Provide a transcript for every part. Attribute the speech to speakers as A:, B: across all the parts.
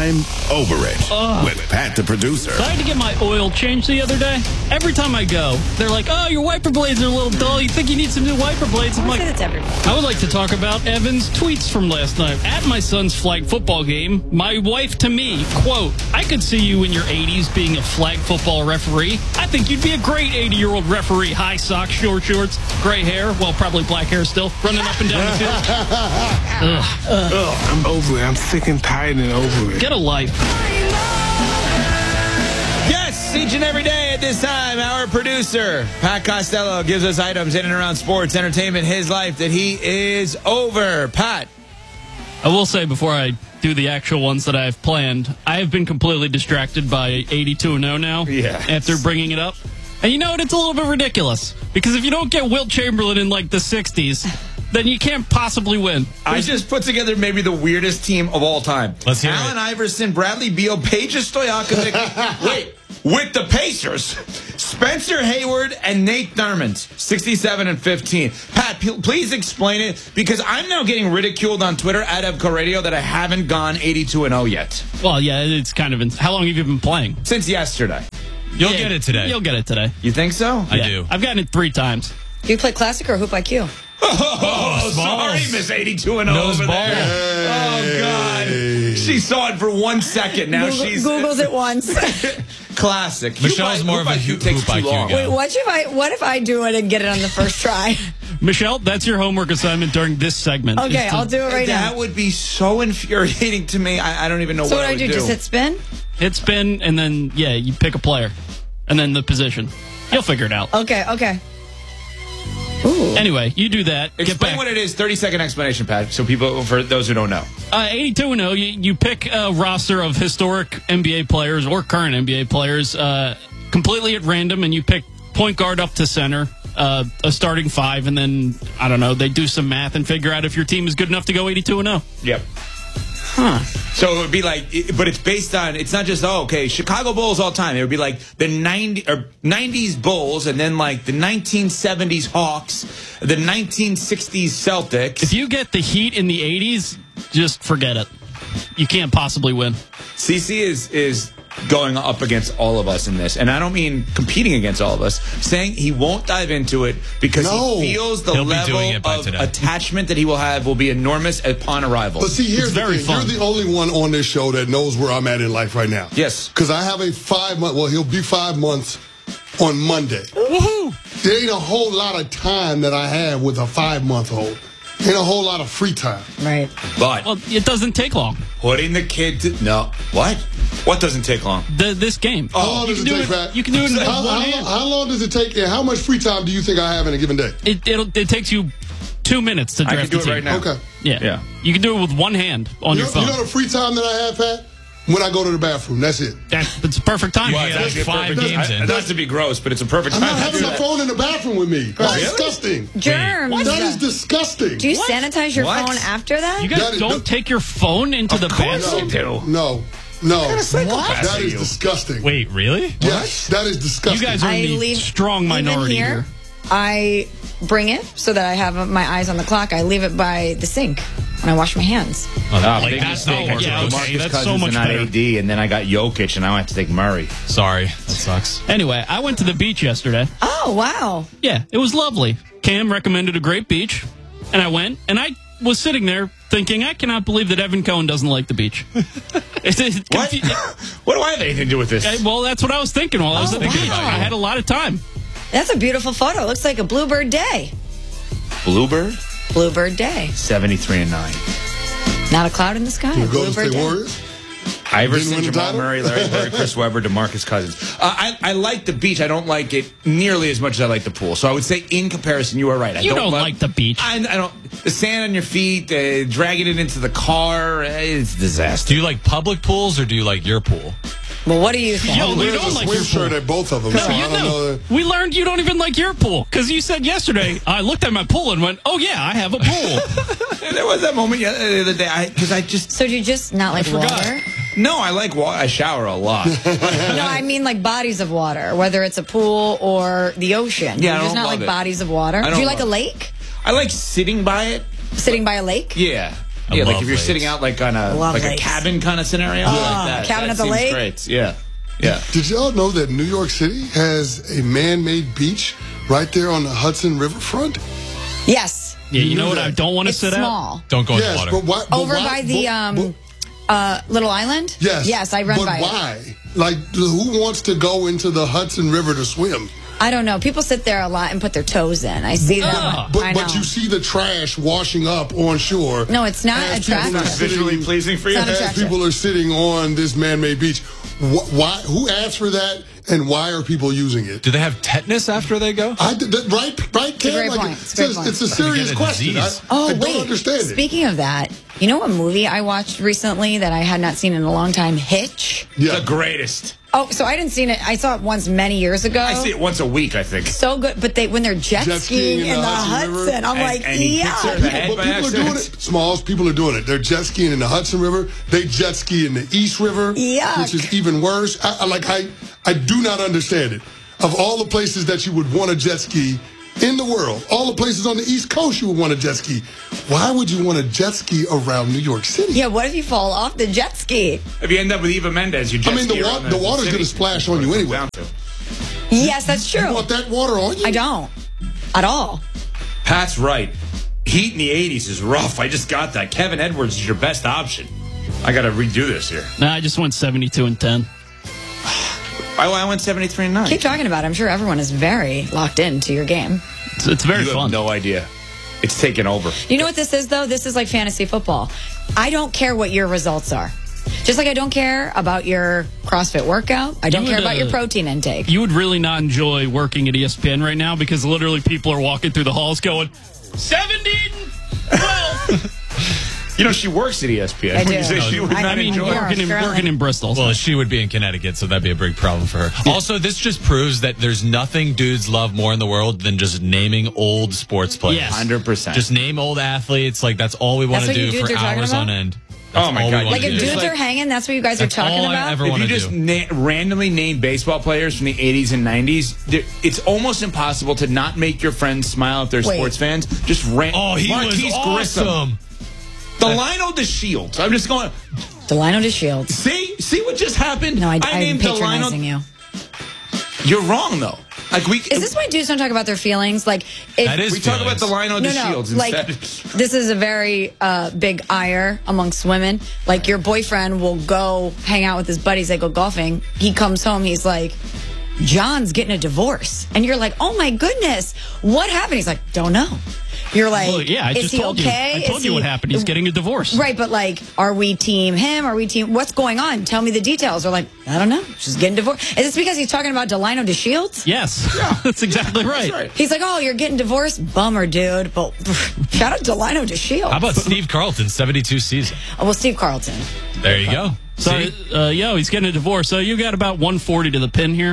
A: I'm over it with Pat the producer.
B: So I had to get my oil changed the other day. Every time I go, they're like, "Oh, your wiper blades are a little dull. You think you need some new wiper blades?" I'm like, I would like to talk about Evan's tweets from last night. At my son's flag football game, my wife to me, quote, "I could see you in your 80s being a flag football referee. I think you'd be a great 80-year-old referee. High socks, short shorts, gray hair, well, probably black hair still, running up and down the field."
C: I'm over it. I'm sick and tired and over it.
B: Get a life.
D: Yes, each and every day at this time, our producer, Pat Costello, gives us items in and around sports, entertainment, his life that he is over. Pat.
B: I will say before I do the actual ones that I have planned, I have been completely distracted by 82-0 now after bringing it up. And you know what? It's a little bit ridiculous. Because if you don't get Wilt Chamberlain in like the 60s, then you can't possibly win.
D: I just put together maybe the weirdest team of all time.
E: Let's hear
D: Allen
E: it.
D: Iverson, Bradley Beal, Peja Stojakovic. Wait, with the Pacers, Spencer Hayward and Nate Thurmond, 67 and 15. Pat, please explain it, because I'm now getting ridiculed on Twitter at Evco Radio that I haven't gone 82-0 yet.
B: Well, yeah, it's kind of... How long have you been playing?
D: Since yesterday.
E: You'll get it today.
B: You'll get it today.
D: You think so?
E: I do.
B: I've gotten it 3 times.
F: Do you play Classic or Hoop IQ?
D: Oh, sorry, Miss 82-0 over there. Oh, God. She saw it for 1 second. Now she's...
F: Googles it once.
D: Classic.
E: Michelle's more of a hoop
D: takes too
E: IQ
D: long.
E: guy.
F: Wait, what if I do it and get it on the first try?
B: Michelle, that's your homework assignment during this segment.
F: Okay, I'll do it right now.
D: That would be so infuriating to me. I don't even know
F: So
D: what
F: what
D: I would do.
F: Just hit spin?
B: Hit spin, and then, you pick a player. And then the position. You'll figure it out.
F: Okay. Ooh.
B: Anyway, you do that.
D: Explain what it is. 30-second explanation, Pat, so people, for those who don't know.
B: 82-0, you pick a roster of historic NBA players or current NBA players completely at random, and you pick point guard up to center, a starting 5, and then, I don't know, they do some math and figure out if your team is good enough to go 82-0.
D: Yep.
B: Huh.
D: So it would be like, but it's based on, it's not just, Chicago Bulls all time. It would be like the 90s Bulls, and then like the 1970s Hawks, the 1960s Celtics.
B: If you get the Heat in the 80s, just forget it. You can't possibly win.
D: CC is going up against all of us in this, and I don't mean competing against all of us, saying he won't dive into it because he feels the level of attachment that he will be enormous upon arrival.
G: But see, here's the thing. You're the only one on this show that knows where I'm at in life right now.
D: Yes.
G: Because I have a 5-month, he'll be 5 months on Monday.
B: Woohoo!
G: There ain't a whole lot of time that I have with a 5-month-old. Ain't a whole lot of free time.
F: Right.
D: But
B: it doesn't take long.
D: Putting the kid to... No. What? What doesn't take long?
B: This game.
G: How long does it take, Pat?
B: You can do it in one hand.
G: How long does it take, and how much free time do you think I have in a given day?
B: It takes you 2 minutes to draft
D: I can do
B: the
D: it
B: team.
D: right now.
G: Okay.
B: Yeah. You can do it with one hand on your phone.
G: You know the free time that I have, Pat? When I go to the bathroom. That's it.
B: It's a perfect time.
E: Well, that's 5 games in.
D: Not to be gross, but it's a perfect
G: I'm
D: time
G: not
D: to
G: having
D: do
G: my
D: that.
G: phone in the bathroom with me. That's disgusting.
F: Germs.
G: That is disgusting.
F: Do you sanitize your
D: What?
F: phone after that?
B: You guys don't take your phone into the bathroom?
G: No. That is disgusting.
E: Wait, really?
G: Yes, that is disgusting.
B: You guys are in the strong minority
F: even
B: here.
F: I bring it so that I have my eyes on the clock. I leave it by the sink when I wash my hands.
D: Big mistake. I took DeMarcus
B: that's
D: Cousins
B: so much
D: and not
B: better.
D: AD, and then I got Jokic, and now I have to take Murray.
E: Sorry. That sucks.
B: Anyway, I went to the beach yesterday.
F: Oh, wow.
B: Yeah, it was lovely. Cam recommended a great beach, and I went, and I was sitting there thinking, I cannot believe that Evan Cohen doesn't like the beach.
D: What? What do I have anything to do with this?
B: Well, that's what I was thinking while I was at the beach.
F: wow.
B: I had a lot of time.
F: That's a beautiful photo. It looks like a bluebird day.
D: Bluebird?
F: Bluebird day.
D: 73 and 9.
F: Not a cloud in the sky.
G: Golden
F: Bluebird
G: State
F: day.
G: Warriors?
D: Iverson,
G: Didn't win the
D: Jamal
G: title?
D: Murray, Larry Bird, Chris Webber, DeMarcus Cousins. I like the beach. I don't like it nearly as much as I like the pool. So I would say, in comparison, you are right. I
B: You don't like the beach.
D: I don't. The sand on your feet, dragging it into the car, it's a disaster.
E: Do you like public pools or do you like your pool?
F: Well, what do you think?
B: Yo, we
G: There's
B: don't
G: a
B: like
G: swim
B: your
G: shirt
B: pool.
G: at both of them.
B: No,
G: so
B: you
G: I don't know.
B: know. We learned you don't even like your pool because you said yesterday, I looked at my pool and went, oh, yeah, I have a pool.
D: There was that moment the other day because I just...
F: So do you just not like water?
D: No, I like water. I shower a lot.
F: No, I mean like bodies of water, whether it's a pool or the ocean.
D: Yeah, I
F: You're just
D: don't
F: not
D: love
F: like
D: it.
F: bodies of water.
D: I
F: Do
D: don't
F: you like a
D: love it.
F: lake?
D: I like sitting by it.
F: Sitting by a lake?
D: Yeah. Yeah, like
E: love
D: if you're
E: lakes.
D: sitting out like on a
F: Love
D: like
F: lakes.
D: a cabin kind of scenario, like that.
F: cabin
D: that
F: at the
D: seems
F: lake?
D: Great. Yeah, yeah.
G: Did y'all know that New York City has a man-made beach right there on the Hudson Riverfront?
F: Yes.
B: Yeah, you
G: You
B: know
G: knew
B: what?
G: that.
B: I don't want to
F: It's
B: sit out.
F: small.
E: Don't go in the
G: Yes,
E: water.
G: but why? but
F: Over
G: why-
F: by the Little Island?
G: Yes.
F: Yes, I run
G: but
F: by it.
G: why? Like, who wants to go into the Hudson River to swim?
F: I don't know. People sit there a lot and put their toes in. I see them. I know.
G: But you see the trash washing up on shore.
F: No, it's not
G: as people are
F: attractive.
G: sitting-
D: Visually pleasing for you.
F: It's not
G: As
F: attractive.
G: people are sitting on this man-made beach. Why? Who asked for that? And why are people using it?
E: Do they have tetanus after they go?
G: Right,
F: It's a great point. It's a great point.
G: It's a serious
E: get a
G: question. I
E: disease.
G: don't understand it.
F: Speaking of that, you know what movie I watched recently that I had not seen in a long time? Hitch.
D: The greatest.
F: Oh, so I didn't see it. I saw it once many years ago.
D: I see it once a week, I think.
F: So good, but when they're jet skiing in the Hudson, I'm like,
D: and he hits her in the
F: yeah.
D: head
G: But
D: by
G: people are doing
D: accident.
G: it. Smalls, people are doing it. They're jet skiing in the Hudson River. They jet ski in the East River,
F: Yuck.
G: which is even worse. I do not understand it. Of all the places that you would want to jet ski in the world, all the places on the East Coast you would want to jet ski, why would you want to jet ski around New York City?
F: Yeah, what if you fall off the jet ski?
D: If you end up with Eva Mendes, you jet
G: I mean,
D: ski around
G: the water's
D: city.
G: going to splash on you
D: What it comes
G: anyway.
D: down to.
F: Yes, that's
G: You
F: true.
G: want that water on you?
F: I don't. At all.
D: Pat's right. Heat in the 80s is rough. I just got that. Kevin Edwards is your best option. I got to redo this here.
B: Nah, I just went 72-10.
D: I went 73-9.
F: Keep talking about it. I'm sure everyone is very locked into your game.
B: It's very
D: You
B: fun.
D: have no idea. It's taken over.
F: You know what this is, though? This is like fantasy football. I don't care what your results are. Just like I don't care about your CrossFit workout. I don't
B: You
F: care
B: would,
F: about your protein intake.
B: You would really not enjoy working at ESPN right now because literally people are walking through the halls going, 17-12.
D: You know, she works at ESPN.
F: I
D: When
F: do.
D: you say she would
F: I
D: not
F: mean,
D: enjoy
F: yeah.
D: it.
B: working in Bristol.
E: Well, she would be in Connecticut, so that'd be a big problem for her. Also, this just proves that there's nothing dudes love more in the world than just naming old sports players.
B: Yes.
D: 100%.
E: Just name old athletes. Like, that's all we want
F: That's
E: to
F: what you
E: do
F: dudes
E: for
F: are talking
E: hours
F: about?
E: on end. That's
D: Oh, my
E: all we
D: God.
E: wanna
F: Like if
E: do.
F: dudes
D: like-
F: are hanging, that's what you guys
E: That's
F: are talking
E: all I
F: about?
E: ever
D: If
E: want
D: you
E: to
D: just
E: do.
D: randomly name baseball players from the 80s and 90s, it's almost impossible to not make your friends smile if they're
F: Wait.
D: sports fans. Just
E: Oh, he
D: Marquise
E: was
D: Grissom.
E: awesome.
D: Delino DeShields. I'm just going,
F: Delino DeShields.
D: see what just happened?
F: No, I'm
D: named
F: patronizing you.
D: You're wrong, though. Like
F: Is this why dudes don't talk about their feelings? Like, if,
E: That is
D: we talk about
E: feelings.
D: Delino DeShields
F: like
D: instead.
F: this is a very big ire amongst women. Like your boyfriend will go hang out with his buddies, they go golfing. He comes home, he's like, John's getting a divorce, and you're like, oh my goodness, what happened? He's like, don't know. You're like,
B: Well, yeah, I
F: is
B: just
F: he
B: told
F: okay?
B: you. I told
F: Is
B: you
F: he-
B: what happened. He's getting a divorce.
F: Right, but like, are we team him? Are we team? What's going on? Tell me the details. They're like, I don't know. She's getting divorced. Is this because he's talking about Delino DeShields?
B: Yes. That's exactly right.
D: That's right.
F: He's like, oh, you're getting divorced? Bummer, dude. But shout out Delino DeShields.
E: How about Steve Carlton, 72 season?
F: Oh, well, Steve Carlton.
E: There you go.
B: So, he's getting a divorce. So you got about 140 to the pin here.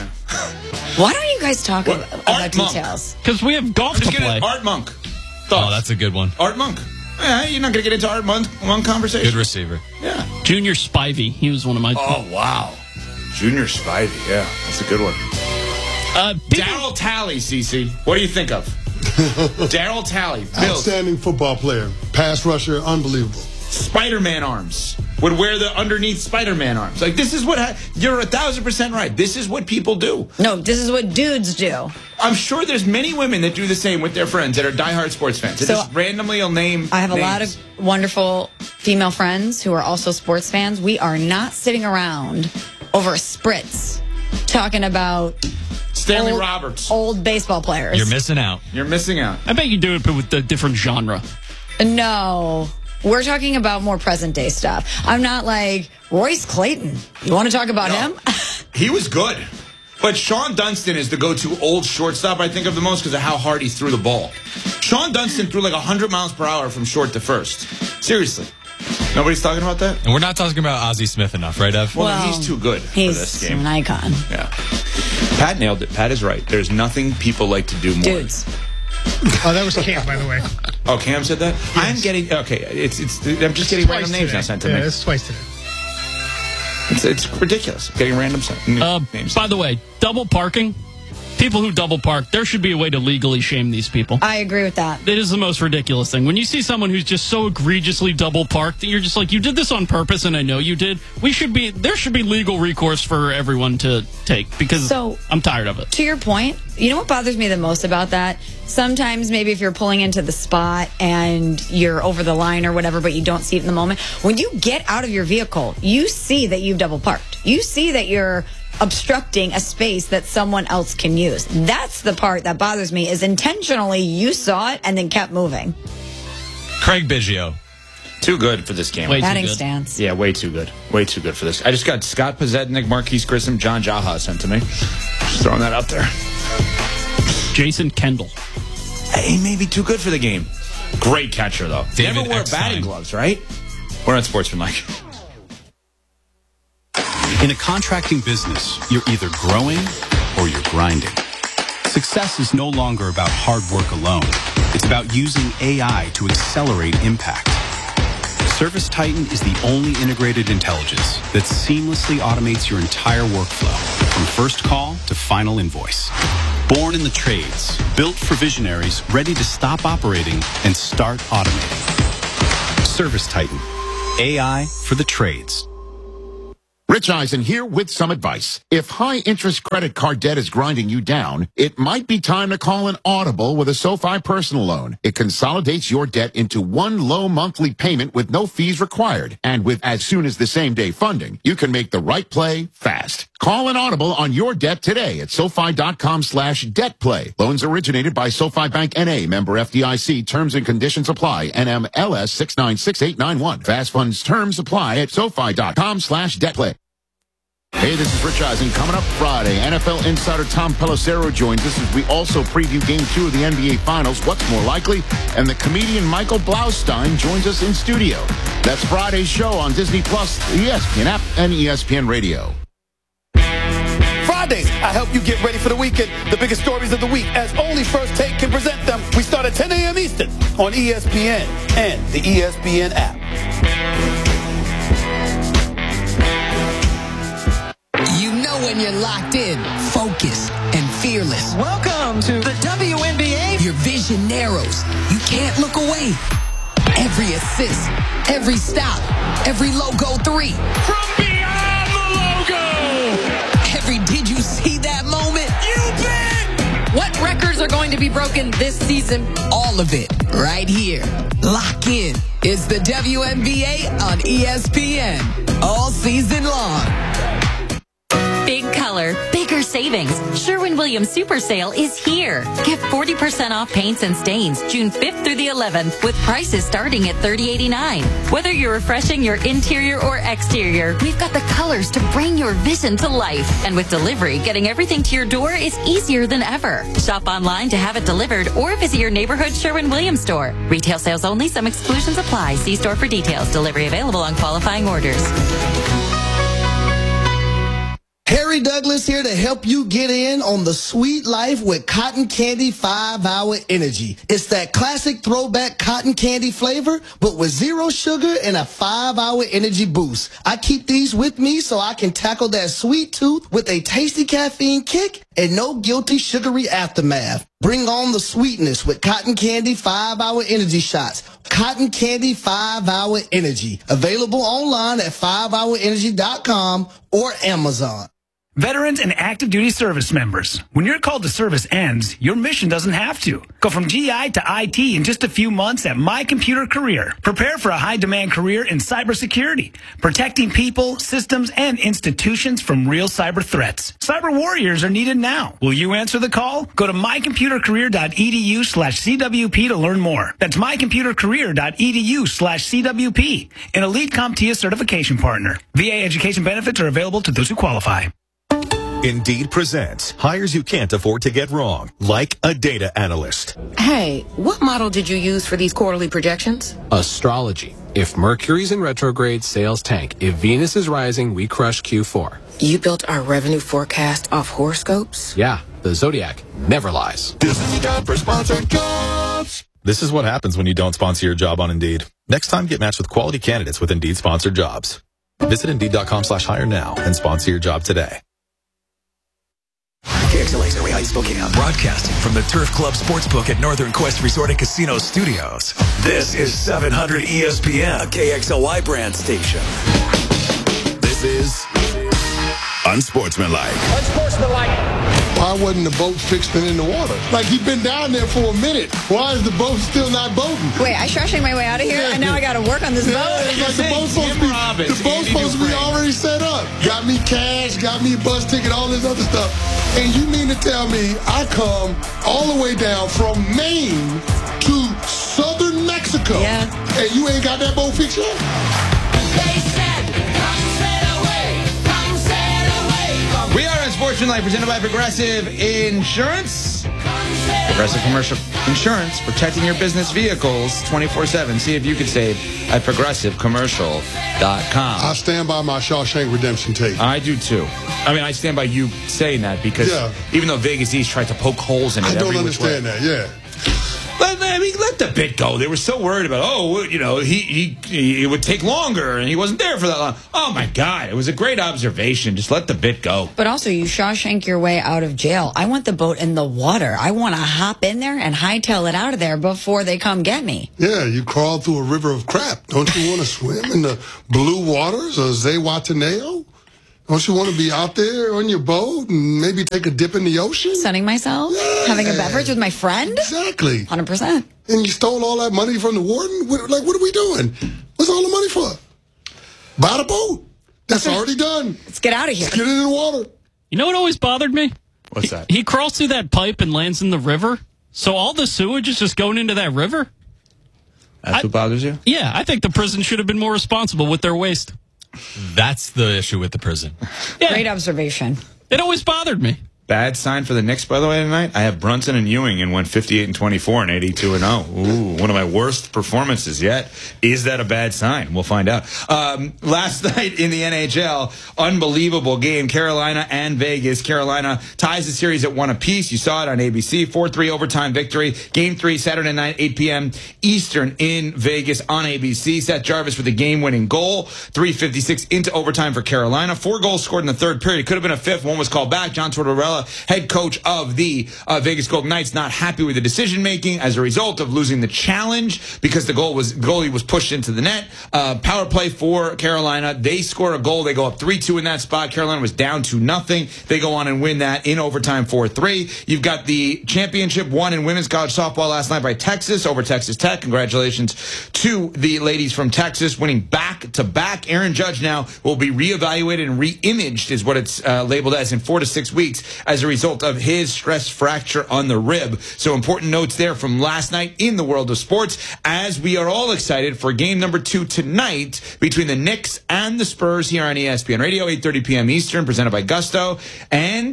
F: Why don't you guys talk
D: What?
F: about
D: Art Monk.
F: details?
B: Because we have golf
D: Just
B: to
D: get
B: play.
D: it. Art Monk.
E: Oh,
D: Thoughts?
E: that's a good one.
D: Art Monk. Yeah, you're not going to get into Art Monk conversation.
E: Good receiver.
D: Yeah.
B: Junior Spivey. He was one of my.
D: Oh, wow. Junior Spivey. Yeah, that's a good one. Daryl Talley, CC. What do you think of? Daryl Talley. Bills.
G: Outstanding football player. Pass rusher, unbelievable.
D: Spider-Man arms. Would wear the underneath Spider-Man arms. Like, this is what... You're 1,000% right. This is what people do.
F: No, this is what dudes do.
D: I'm sure there's many women that do the same with their friends that are diehard sports fans. They
F: So,
D: just randomly will name
F: I have a
D: names.
F: lot of wonderful female friends who are also sports fans. We are not sitting around over a spritz talking about
D: Stanley Roberts.
F: old baseball players.
E: You're missing out.
D: You're missing out.
B: I bet you do it, but with a different genre.
F: No. We're talking about more present day stuff. I'm not like Royce Clayton. You want to talk about him?
D: He was good. But Sean Dunston is the go-to old shortstop I think of the most because of how hard he threw the ball. Sean Dunston threw like 100 miles per hour from short to first. Seriously. Nobody's talking about that?
E: And we're not talking about Ozzie Smith enough, right, Ev?
D: Well, he's too good for
F: He's
D: this game.
F: an icon.
D: Yeah. Pat nailed it. Pat is right. There's nothing people like to do more.
F: Dudes.
H: Oh, that was Cam, by the way.
D: Oh, Cam said that?
H: Yes.
D: I'm getting... Okay, I'm just getting random names
H: today.
D: now sent to
H: Yeah,
D: me.
H: it's twice today.
D: It's ridiculous. Getting random names.
B: By the way, double parking. People who double park, there should be a way to legally shame these people.
F: I agree with that.
B: It is the most ridiculous thing. When you see someone who's just so egregiously double parked that you're just like, you did this on purpose, and I know you did. There should be legal recourse for everyone to take, because I'm tired of it.
F: To your point, you know what bothers me the most about that? Sometimes maybe if you're pulling into the spot and you're over the line or whatever, but you don't see it in the moment. When you get out of your vehicle, you see that you've double parked. You see that you're obstructing a space that someone else can use. That's the part that bothers me, is intentionally you saw it and then kept moving.
E: Craig Biggio.
D: Too good for this game.
F: Batting stance.
D: Yeah, way too good. Way too good for this. I just got Scott Pozzetnik, Marquise Grissom, John Jaha sent to me. Just throwing that out there.
B: Jason Kendall.
D: He may be too good for the game. Great catcher, though.
E: David
D: Never wore
E: Eckstein.
D: batting gloves, right? We're not sportsmanlike.
I: In a contracting business, you're either growing or you're grinding. Success is no longer about hard work alone. It's about using AI to accelerate impact. ServiceTitan is the only integrated intelligence that seamlessly automates your entire workflow, from first call to final invoice. Born in the trades, built for visionaries ready to stop operating and start automating. ServiceTitan, AI for the trades.
A: Rich Eisen here with some advice. If high-interest credit card debt is grinding you down, it might be time to call an Audible with a SoFi personal loan. It consolidates your debt into one low monthly payment with no fees required. And with as soon as the same-day funding, you can make the right play fast. Call an Audible on your debt today at SoFi.com/debtplay. Loans originated by SoFi Bank N.A., member FDIC. Terms and conditions apply. NMLS 696891. Fast funds terms apply at SoFi.com/debtplay. Hey, this is Rich Eisen. Coming up Friday, NFL insider Tom Pelissero joins us as we also preview Game 2 of the NBA Finals, What's More Likely, and the comedian Michael Blaustein joins us in studio. That's Friday's show on Disney+, the ESPN app, and ESPN Radio.
J: Fridays, I help you get ready for the weekend. The biggest stories of the week, as only First Take can present them. We start at 10 a.m. Eastern on ESPN and the ESPN app.
K: You know when you're locked in, focused, and fearless.
L: Welcome to the WNBA.
K: Your vision narrows. You can't look away. Every assist, every stop, every logo three.
L: From beyond the logo.
K: Every did you see that moment?
L: You bet.
K: What records are going to be broken this season? All of it right here. Lock in. It's the WNBA on ESPN. All season long.
M: Big color, bigger savings. Sherwin-Williams Super Sale is here. Get 40% off paints and stains June 5th through the 11th with prices starting at $30.89. Whether you're refreshing your interior or exterior, we've got the colors to bring your vision to life. And with delivery, getting everything to your door is easier than ever. Shop online to have it delivered or visit your neighborhood Sherwin-Williams store. Retail sales only. Some exclusions apply. See store for details. Delivery available on qualifying orders.
N: Harry Douglas here to help you get in on the sweet life with Cotton Candy 5-Hour Energy. It's that classic throwback cotton candy flavor, but with zero sugar and a 5-hour energy boost. I keep these with me so I can tackle that sweet tooth with a tasty caffeine kick and no guilty sugary aftermath. Bring on the sweetness with Cotton Candy 5-Hour Energy Shots. Cotton Candy 5-Hour Energy. Available online at 5hourenergy.com or Amazon.
O: Veterans and active duty service members, when your call to service ends, your mission doesn't have to. Go from GI to IT in just a few months at My Computer Career. Prepare for a high-demand career in cybersecurity, protecting people, systems, and institutions from real cyber threats. Cyber warriors are needed now. Will you answer the call? Go to mycomputercareer.edu/CWP to learn more. That's mycomputercareer.edu/CWP, an elite CompTIA certification partner. VA education benefits are available to those who qualify.
P: Indeed presents hires you can't afford to get wrong, like a data analyst.
Q: Hey, what model did you use for these quarterly projections?
R: Astrology. If Mercury's in retrograde, sales tank. If Venus is rising, we crush Q4.
Q: You built our revenue forecast off horoscopes?
R: Yeah, the Zodiac never lies.
P: This is time for sponsored jobs. This is what happens when you don't sponsor your job on Indeed. Next time, get matched with quality candidates with Indeed sponsored jobs. Visit Indeed.com/hire now and sponsor your job today.
S: KXLA Surrey Heights, Spokane. Broadcasting from the Turf Club Sportsbook at Northern Quest Resort and Casino Studios. This is 700 ESPN, a KXLY brand station.
T: This is unsportsmanlike.
G: Why wasn't the boat fixed and in the water? Like, he'd been down there for a minute. Why is the boat still not boating?
F: Wait, I Shawshank my way out of here, and now I got to work on this boat.
G: It's like the boat's supposed to be already set up. Got me cash, got me a bus ticket, all this other stuff. And you mean to tell me I come all the way down from Maine to southern Mexico, and you ain't got that boat fixed yet?
L: They said, come sail away, come sail away.
D: We are Unsportsmanlike, presented by Progressive Insurance. Progressive Commercial Insurance, protecting your business vehicles 24/7. See if you could save at progressivecommercial.com.
G: I stand by my Shawshank Redemption tape.
D: I do too. I mean, I stand by you saying that because even though Vegas East tried to poke holes in it,
G: I don't understand that.
D: Let the bit go. They were so worried about, it would take longer, and he wasn't there for that long. Oh, my God. It was a great observation. Just let the bit go.
F: But also, you Shawshank your way out of jail. I want the boat in the water. I want to hop in there and hightail it out of there before they come get me.
G: Yeah, you crawl through a river of crap. Don't you want to swim in the blue waters of Zihuatanejo? Don't you want to be out there on your boat and maybe take a dip in the ocean?
F: Sunning myself?
G: Yeah.
F: Having a beverage with my friend?
G: Exactly.
F: 100%.
G: And you stole all that money from the warden? What are we doing? What's all the money for? Buy the boat. That's already done.
F: Let's get out of here.
G: Let's get it in the water.
B: You know what always bothered me?
D: What's that?
B: He crawls through that pipe and lands in the river. So all the sewage is just going into that river?
D: That's what bothers you?
B: Yeah, I think the prison should have been more responsible with their waste.
E: That's the issue with the prison.
B: Yeah.
F: Great observation.
B: It always bothered me.
D: Bad sign for the Knicks, by the way, tonight. I have Brunson and Ewing and went 58-24 and 82-0. Ooh, one of my worst performances yet. Is that a bad sign? We'll find out. Last night in the NHL, unbelievable game. Carolina and Vegas. Carolina ties the series at 1 apiece. You saw it on ABC. 4-3 overtime victory. Game 3, Saturday night, 8 p.m. Eastern in Vegas on ABC. Seth Jarvis with a game-winning goal. 3:56 into overtime for Carolina. 4 goals scored in the third period. Could have been a fifth. One was called back. John Tortorella, head coach of the Vegas Golden Knights, not happy with the decision-making as a result of losing the challenge because the goalie was pushed into the net. Power play for Carolina. They score a goal. They go up 3-2 in that spot. Carolina was down 2-0. They go on and win that in overtime 4-3. You've got the championship won in women's college softball last night by Texas over Texas Tech. Congratulations to the ladies from Texas winning back-to-back. Aaron Judge now will be reevaluated and re-imaged is what it's labeled as in 4 to 6 weeks as a result of his stress fracture on the rib. So important notes there from last night in the world of sports as we are all excited for game number 2 tonight between the Knicks and the Spurs here on ESPN Radio, 8:30 p.m. Eastern, presented by Gusto. And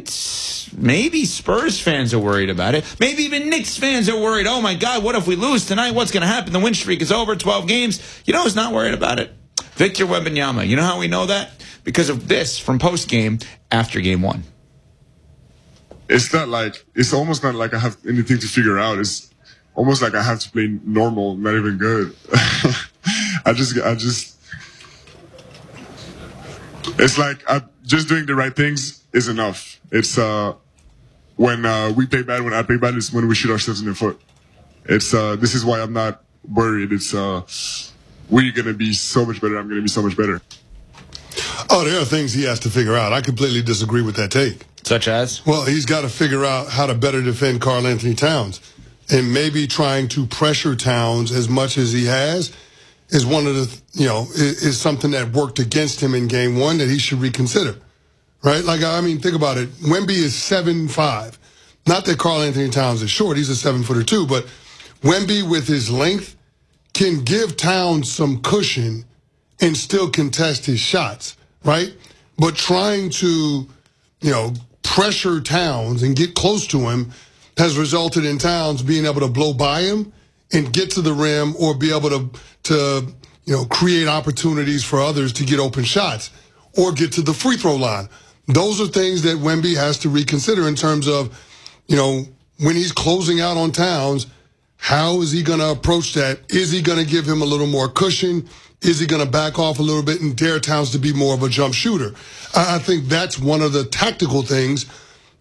D: maybe Spurs fans are worried about it. Maybe even Knicks fans are worried. Oh, my God, what if we lose tonight? What's going to happen? The win streak is over, 12 games. You know who's not worried about it? Victor Wembanyama. You know how we know that? Because of this from post-game after game 1.
U: It's almost not like I have anything to figure out. It's almost like I have to play normal, not even good. It's like just doing the right things is enough. It's when we play bad, when I play bad, is when we shoot ourselves in the foot. It's this is why I'm not worried. It's we're gonna be so much better. I'm gonna be so much better.
G: Oh, there are things he has to figure out. I completely disagree with that take.
D: Such as?
G: Well, he's got to figure out how to better defend Karl Anthony Towns. And maybe trying to pressure Towns as much as he has is one of the, is something that worked against him in game 1 that he should reconsider. Right? Think about it. Wemby is 7'5". Not that Karl Anthony Towns is short. He's a 7-footer too. But Wemby with his length can give Towns some cushion and still contest his shots. Right? But trying to, pressure Towns and get close to him has resulted in Towns being able to blow by him and get to the rim or be able to create opportunities for others to get open shots or get to the free throw line. Those are things that Wemby has to reconsider in terms of, when he's closing out on Towns, how is he going to approach that? Is he going to give him a little more cushion? Is he going to back off a little bit and dare Towns to be more of a jump shooter? I think that's one of the tactical things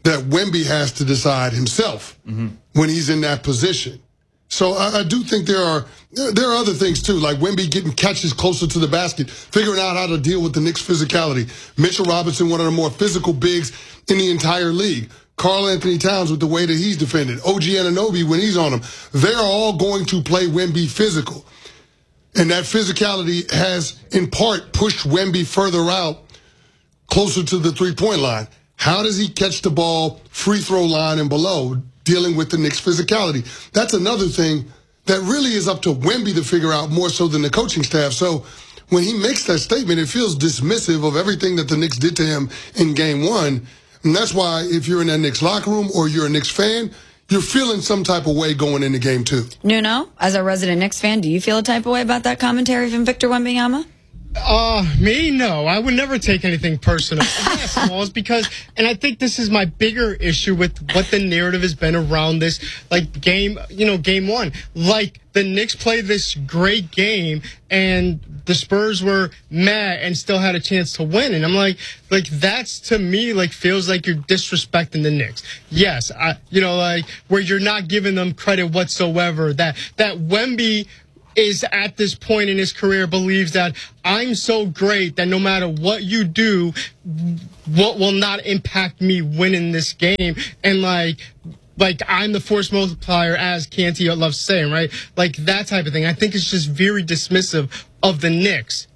G: that Wemby has to decide himself when he's in that position. So I do think there are other things too, like Wemby getting catches closer to the basket, figuring out how to deal with the Knicks' physicality. Mitchell Robinson, one of the more physical bigs in the entire league. Karl Anthony Towns with the way that he's defended. OG Anunoby when he's on him. They're all going to play Wemby physical. And that physicality has, in part, pushed Wemby further out, closer to the three-point line. How does he catch the ball free throw line and below, dealing with the Knicks' physicality? That's another thing that really is up to Wemby to figure out more so than the coaching staff. So when he makes that statement, it feels dismissive of everything that the Knicks did to him in Game 1. And that's why if you're in that Knicks locker room or you're a Knicks fan, you're feeling some type of way going into Game 2.
F: Nuno, as a resident Knicks fan, do you feel a type of way about that commentary from Victor Wembanyama?
H: Me? No. I would never take anything personal. Yes, Smalls, because, and I think this is my bigger issue with what the narrative has been around this, like, game 1. Like, the Knicks played this great game, and the Spurs were mad and still had a chance to win. And I'm like, that's to me, like, feels like you're disrespecting the Knicks. Yes, where you're not giving them credit whatsoever. That Wemby is at this point in his career believes that I'm so great that no matter what you do, what will not impact me winning this game. And like I'm the force multiplier, as Canty loves saying, right? Like that type of thing. I think it's just very dismissive of the Knicks.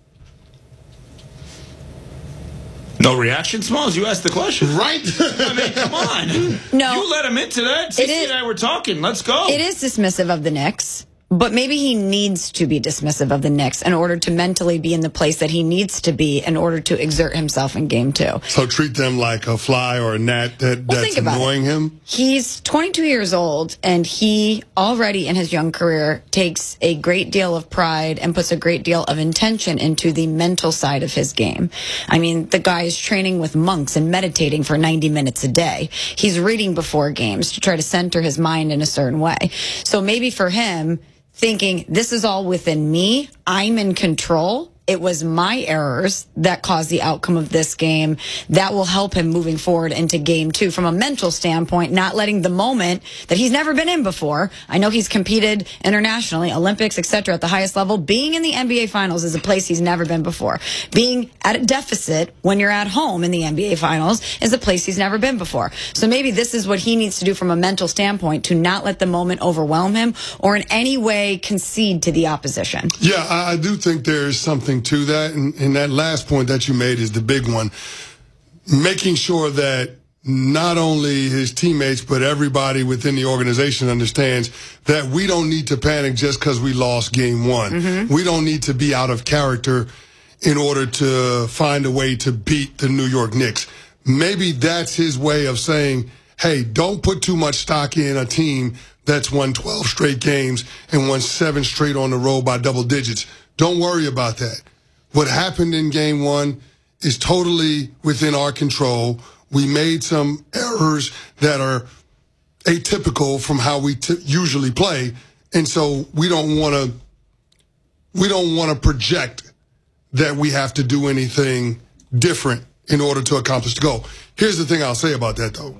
D: No reaction, Smalls? You asked the question.
G: Right?
D: I mean, come on.
F: No.
D: You let him into that. Cece and I were talking. Let's go.
F: It is dismissive of the Knicks. But maybe he needs to be dismissive of the Knicks in order to mentally be in the place that he needs to be in order to exert himself in Game 2.
G: So treat them like a fly or a gnat that's annoying him?
F: He's 22 years old, and he already in his young career takes a great deal of pride and puts a great deal of intention into the mental side of his game. I mean, the guy is training with monks and meditating for 90 minutes a day. He's reading before games to try to center his mind in a certain way. So maybe for him, thinking this is all within me, I'm in control, it was my errors that caused the outcome of this game, that will help him moving forward into Game 2 from a mental standpoint, not letting the moment that he's never been in before. I know he's competed internationally, Olympics, etc. at the highest level. Being in the NBA Finals is a place he's never been before. Being at a deficit when you're at home in the NBA Finals is a place he's never been before. So maybe this is what he needs to do from a mental standpoint, to not let the moment overwhelm him or in any way concede to the opposition.
G: Yeah, I do think there's something to that, and that last point that you made is the big one. Making sure that not only his teammates, but everybody within the organization understands that we don't need to panic just because we lost Game 1. We don't need to be out of character in order to find a way to beat the New York Knicks. Maybe that's his way of saying, hey, don't put too much stock in a team that's won 12 straight games and won 7 straight on the road by double digits. Don't worry about that. What happened in Game 1 is totally within our control. We made some errors that are atypical from how we usually play, and so we don't want to project that we have to do anything different in order to accomplish the goal. Here's the thing I'll say about that, though.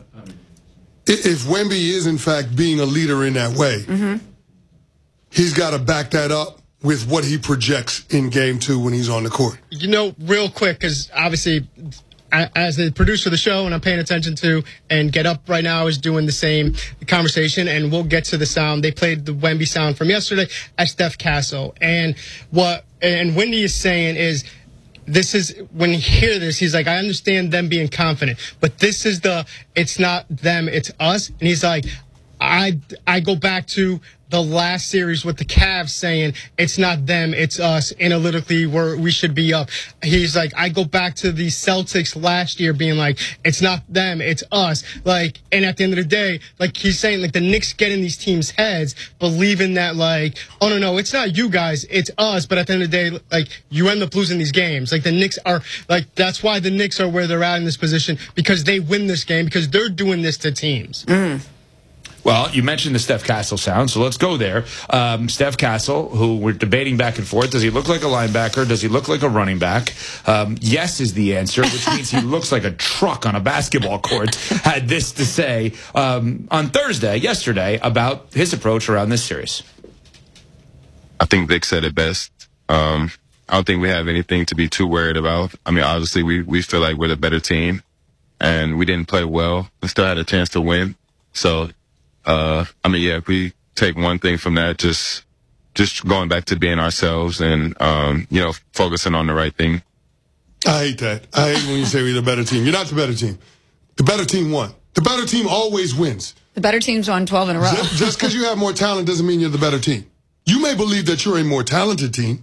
G: If Wemby is, in fact, being a leader in that way, he's got to back that up with what he projects in Game 2 when he's on the court.
H: Real quick, because obviously, as the producer of the show, and I'm paying attention to, and Get Up right now is doing the same conversation, and we'll get to the sound. They played the Wemby sound from yesterday at Steph Castle. And Wendy is saying is, this is, when you hear this, he's like, I understand them being confident, but this is it's not them, it's us. And he's like, I go back to the last series with the Cavs saying it's not them, it's us. Analytically, we should be up. He's like, I go back to the Celtics last year being like, it's not them, it's us. Like, and at the end of the day, like he's saying, like the Knicks get in these teams' heads, believing that like, oh no, it's not you guys, it's us. But at the end of the day, like you end up losing these games. Like the Knicks are like, that's why the Knicks are where they're at in this position, because they win this game, because they're doing this to teams.
D: Well, you mentioned the Steph Castle sound, so let's go there. Steph Castle, who we're debating back and forth, does he look like a linebacker? Does he look like a running back? Yes is the answer, which means he looks like a truck on a basketball court. Had this to say on yesterday, about his approach around this series.
C: I think Vic said it best. I don't think we have anything to be too worried about. I mean, obviously, we feel like we're the better team, and we didn't play well. We still had a chance to win. So, if we take one thing from that, just going back to being ourselves and, focusing on the right thing.
G: I hate that. I hate when you say we're the better team. You're not the better team. The better team won. The better team always wins.
F: The better team's won 12 in a row.
G: Just because you have more talent doesn't mean you're the better team. You may believe that you're a more talented team.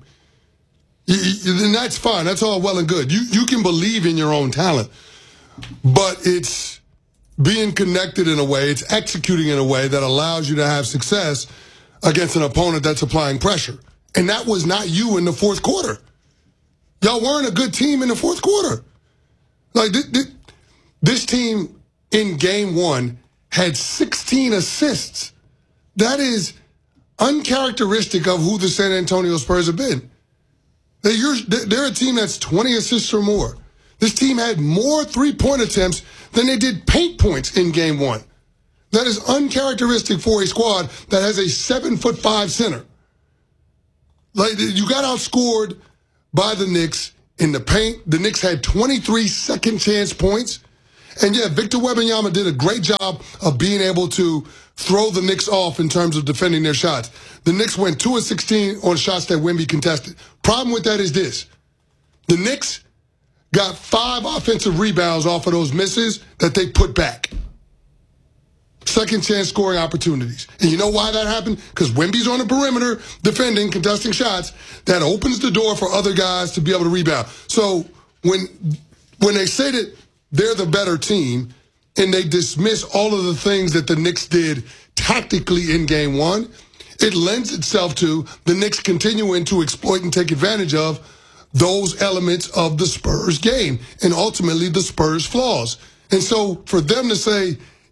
G: Then that's fine. That's all well and good. You can believe in your own talent. But it's being connected in a way, it's executing in a way that allows you to have success against an opponent that's applying pressure. And that was not you in the fourth quarter. Y'all weren't a good team in the fourth quarter. Like, this team in game one had 16 assists. That is uncharacteristic of who the San Antonio Spurs have been. They're a team that's 20 assists or more. This team had more three-point attempts than they did paint points in game one. That is uncharacteristic for a squad that has a 7'5" center. Like, you got outscored by the Knicks in the paint. The Knicks had 23 second chance points. And yeah, Victor Wembanyama did a great job of being able to throw the Knicks off in terms of defending their shots. The Knicks went 2 of 16 on shots that Wemby contested. Problem with that is this. The Knicks got 5 offensive rebounds off of those misses that they put back. Second chance scoring opportunities. And you know why that happened? Because Wemby's on the perimeter defending, contesting shots. That opens the door for other guys to be able to rebound. So when they say that they're the better team and they dismiss all of the things that the Knicks did tactically in game one, it lends itself to the Knicks continuing to exploit and take advantage of those elements of the Spurs game and ultimately the Spurs flaws. And so for them to say